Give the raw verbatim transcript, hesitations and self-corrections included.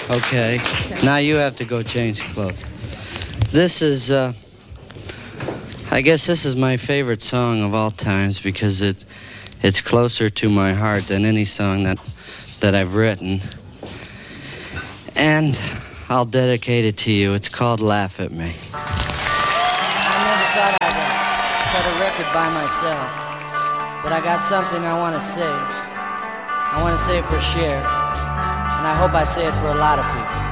Okay. Now you have to go change clothes. This is, uh, I guess this is my favorite song of all times because it, it's closer to my heart than any song that, that I've written. And I'll dedicate it to you. It's called Laugh at Me. I never thought I'd uh, cut a record by myself, but I got something I want to say. I want to say it for Cher, and I hope I say it for a lot of people.